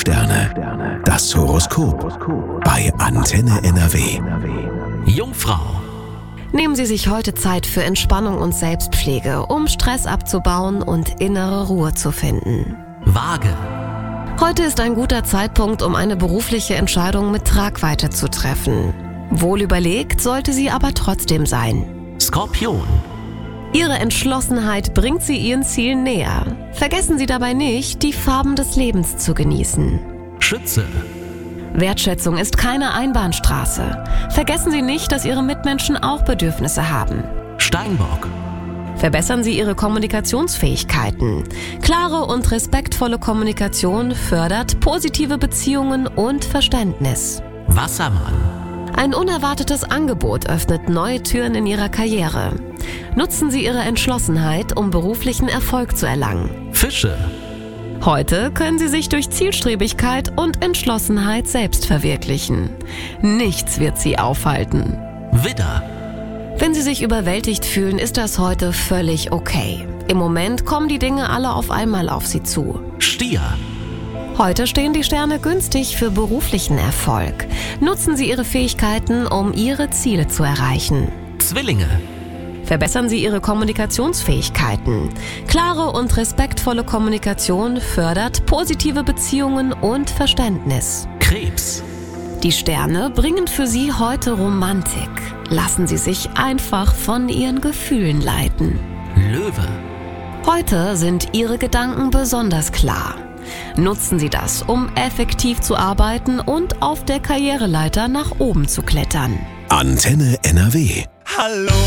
Sterne. Das Horoskop bei Antenne NRW. Jungfrau. Nehmen Sie sich heute Zeit für Entspannung und Selbstpflege, um Stress abzubauen und innere Ruhe zu finden. Waage. Heute ist ein guter Zeitpunkt, um eine berufliche Entscheidung mit Tragweite zu treffen. Wohl überlegt sollte sie aber trotzdem sein. Skorpion. Ihre Entschlossenheit bringt Sie Ihren Zielen näher. Vergessen Sie dabei nicht, die Farben des Lebens zu genießen. Schütze. Wertschätzung ist keine Einbahnstraße. Vergessen Sie nicht, dass Ihre Mitmenschen auch Bedürfnisse haben. Steinbock. Verbessern Sie Ihre Kommunikationsfähigkeiten. Klare und respektvolle Kommunikation fördert positive Beziehungen und Verständnis. Wassermann. Ein unerwartetes Angebot öffnet neue Türen in Ihrer Karriere. Nutzen Sie Ihre Entschlossenheit, um beruflichen Erfolg zu erlangen. Fische. Heute können Sie sich durch Zielstrebigkeit und Entschlossenheit selbst verwirklichen. Nichts wird Sie aufhalten. Widder. Wenn Sie sich überwältigt fühlen, ist das heute völlig okay. Im Moment kommen die Dinge alle auf einmal auf Sie zu. Stier. Heute stehen die Sterne günstig für beruflichen Erfolg. Nutzen Sie Ihre Fähigkeiten, um Ihre Ziele zu erreichen. Zwillinge. Verbessern Sie Ihre Kommunikationsfähigkeiten. Klare und respektvolle Kommunikation fördert positive Beziehungen und Verständnis. Krebs. Die Sterne bringen für Sie heute Romantik. Lassen Sie sich einfach von Ihren Gefühlen leiten. Löwe. Heute sind Ihre Gedanken besonders klar. Nutzen Sie das, um effektiv zu arbeiten und auf der Karriereleiter nach oben zu klettern. Antenne NRW. Hallo.